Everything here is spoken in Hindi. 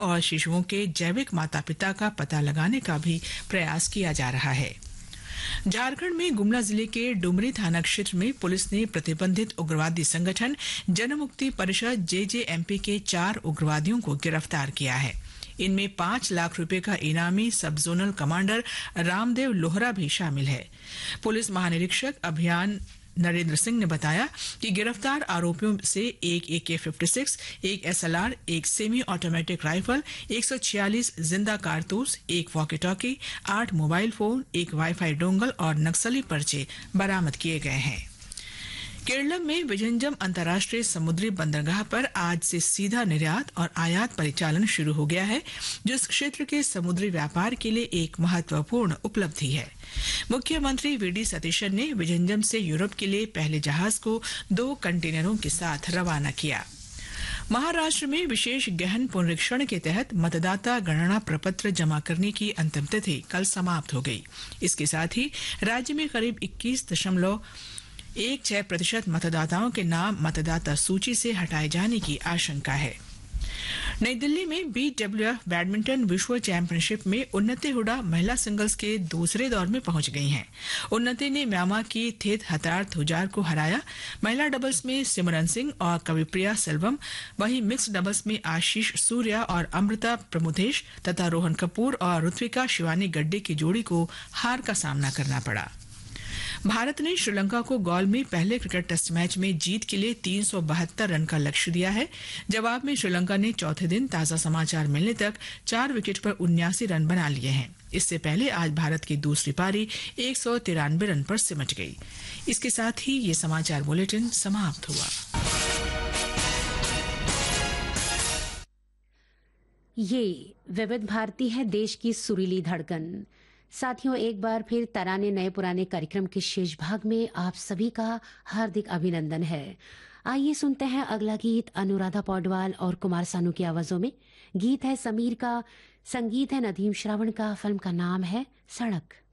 और शिशुओं के जैविक माता पिता का पता लगाने का भी प्रयास किया जा रहा है। झारखंड में गुमला जिले के डुमरी थाना क्षेत्र में पुलिस ने प्रतिबंधित उग्रवादी संगठन जनमुक्ति परिषद जेजेएमपी के 4 उग्रवादियों को गिरफ्तार किया है। इनमें 5 लाख रुपए का इनामी सब जोनल कमांडर रामदेव लोहरा भी शामिल है। पुलिस महानिरीक्षक अभियान नरेंद्र सिंह ने बताया कि गिरफ्तार आरोपियों से एक AK-56, एक SLR, एक सेमी ऑटोमेटिक राइफल, 146 जिंदा कारतूस, एक वॉकी टॉकी, 8 मोबाइल फोन, एक वाईफाई डोंगल और नक्सली पर्चे बरामद किए गए हैं। केरलम में विजंजम अंतर्राष्ट्रीय समुद्री बंदरगाह पर आज से सीधा निर्यात और आयात परिचालन शुरू हो गया है, जो इस क्षेत्र के समुद्री व्यापार के लिए एक महत्वपूर्ण उपलब्धि है। मुख्यमंत्री VD सतीशन ने विजंजम से यूरोप के लिए पहले जहाज को 2 कंटेनरों के साथ रवाना किया। महाराष्ट्र में विशेष गहन पुनरीक्षण के तहत मतदाता गणना प्रपत्र जमा करने की अंतिम तिथि कल समाप्त हो गई। इसके साथ ही राज्य में करीब 21.16% मतदाताओं के नाम मतदाता सूची से हटाए जाने की आशंका है। नई दिल्ली में BWF बैडमिंटन विश्व चैंपियनशिप में उन्नति हुडा महिला सिंगल्स के दूसरे दौर में पहुंच गई हैं। उन्नति ने म्यांमार की थेत हतार थुजार को हराया। महिला डबल्स में सिमरन सिंह और कविप्रिया सेल्वम, वहीं मिक्स्ड डबल्स में आशीष सूर्या और अमृता प्रमुदेश तथा रोहन कपूर और ऋत्विका शिवानी गड्डे की जोड़ी को हार का सामना करना पड़ा। भारत ने श्रीलंका को गौल में पहले क्रिकेट टेस्ट मैच में जीत के लिए 372 रन का लक्ष्य दिया है। जवाब में श्रीलंका ने चौथे दिन ताजा समाचार मिलने तक 4 विकेट पर 79 रन बना लिए हैं। इससे पहले आज भारत की दूसरी पारी 193 रन पर सिमट गई। इसके साथ ही ये समाचार बुलेटिन समाप्त हुआ। ये विविध भारती है, देश की सुरीली धड़कन। साथियों, एक बार फिर तराने नए पुराने कार्यक्रम के शेष भाग में आप सभी का हार्दिक अभिनंदन है। आइए सुनते हैं अगला गीत अनुराधा पौडवाल और कुमार सानू की आवाजों में। गीत है समीर का, संगीत है नदीम श्रावण का, फिल्म का नाम है सड़क।